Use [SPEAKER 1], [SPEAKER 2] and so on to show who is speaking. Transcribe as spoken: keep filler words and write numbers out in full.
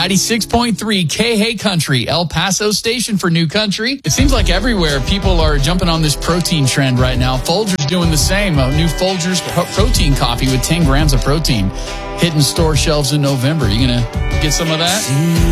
[SPEAKER 1] ninety-six point three K Hey Country, El Paso station for New Country. It seems like everywhere people are jumping on this protein trend right now. Folgers doing the same. A new Folgers pro- protein coffee with ten grams of protein hitting store shelves in November. You going to get some of that?